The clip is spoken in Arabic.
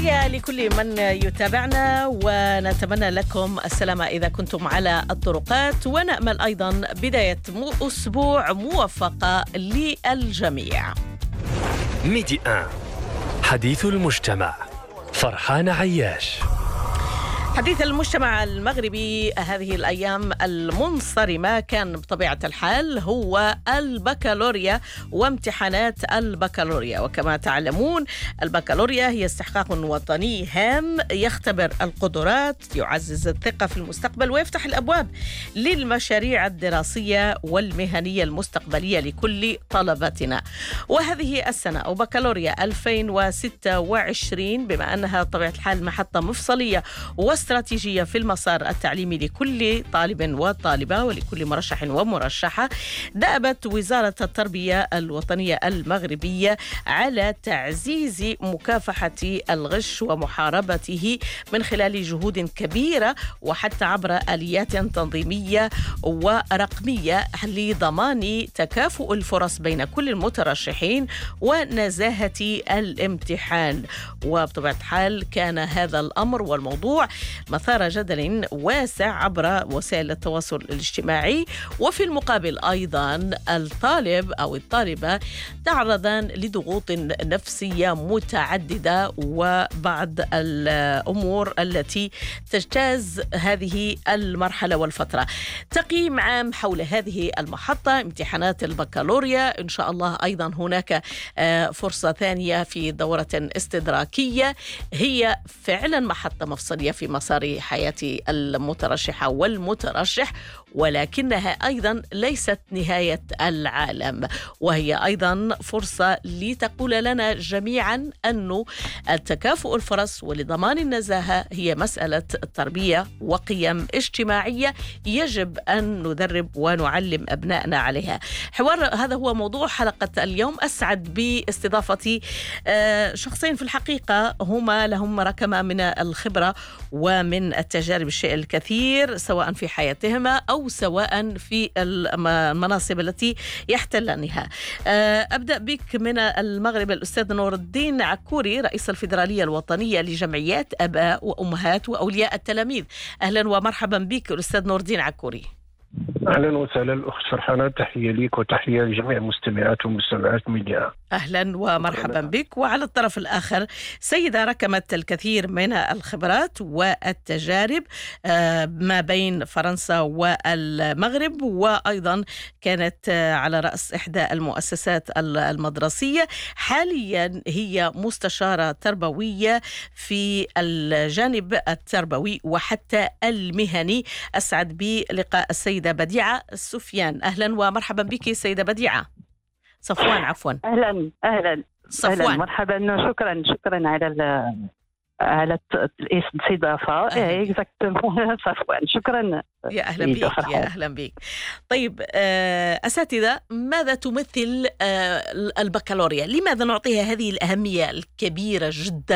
تحية لكل من يتابعنا، ونتمنى لكم السلامة إذا كنتم على الطرقات، ونأمل أيضا بداية أسبوع موفقة للجميع. ميدي 1 حديث المجتمع. فرحان عياش. حديث المجتمع المغربي هذه الأيام المنصرمة كان بطبيعة الحال هو البكالوريا وامتحانات البكالوريا. وكما تعلمون البكالوريا هي استحقاق وطني هام يختبر القدرات، يعزز الثقة في المستقبل، ويفتح الأبواب للمشاريع الدراسية والمهنية المستقبلية لكل طلبتنا. وهذه السنة أو بكالوريا 2026 بما أنها بطبيعة الحال محطة مفصلية واستراتيجية في المسار التعليمي لكل طالب وطالبة ولكل مرشح ومرشحة، دأبت وزارة التربية الوطنية المغربية على تعزيز مكافحة الغش ومحاربته من خلال جهود كبيرة وحتى عبر آليات تنظيمية ورقمية لضمان تكافؤ الفرص بين كل المترشحين ونزاهة الامتحان. وبطبيعة الحال كان هذا الأمر والموضوع مثار جدل واسع عبر وسائل التواصل الاجتماعي. وفي المقابل أيضا الطالب أو الطالبة تعرضان لضغوط نفسية متعددة وبعض الأمور التي تجتاز هذه المرحلة والفترة. تقييم عام حول هذه المحطة امتحانات البكالوريا، إن شاء الله أيضا هناك فرصة ثانية في دورة استدراكية، هي فعلا محطة مفصلية في مسار حياة المترشحة والمترشح، ولكنها أيضا ليست نهاية العالم، وهي أيضا فرصة لتقول لنا جميعا أن التكافؤ الفرص ولضمان النزاهة هي مسألة تربية وقيم اجتماعية يجب أن ندرب ونعلم أبنائنا عليها. حوار هذا هو موضوع حلقة اليوم. أسعد باستضافة شخصين في الحقيقة هما لهم ركمة من الخبرة ومن التجارب الشيء الكثير سواء في حياتهما أو سواء في المناصب التي يحتلنها. أبدأ بك من المغرب الأستاذ نور الدين عكوري، رئيس الفيدرالية الوطنية لجمعيات أباء وأمهات وأولياء التلاميذ. أهلا ومرحبا بك الأستاذ نور الدين عكوري. أهلا وسهلا الأخت فرحانة، تحية لك وتحية لجميع مستمعات ومستمعات ميديا. أهلا ومرحبا بك. وعلى الطرف الآخر سيدة ركمت الكثير من الخبرات والتجارب ما بين فرنسا والمغرب، وأيضا كانت على رأس إحدى المؤسسات المدرسية. حاليا هي مستشارة تربوية في الجانب التربوي وحتى المهني. أسعد بلقاء السيدة بديعة سفيان. أهلا ومرحبا بك سيدة بديعة. صفوان عفوا. اهلا صفوان. أهلاً مرحبا. شكرا على الاستضافه. اكزاكتومون صفوان، شكرا. يا اهلا بك. يا اهلا بك. طيب اساتذه، ماذا تمثل البكالوريا؟ لماذا نعطيها هذه الاهميه الكبيره جدا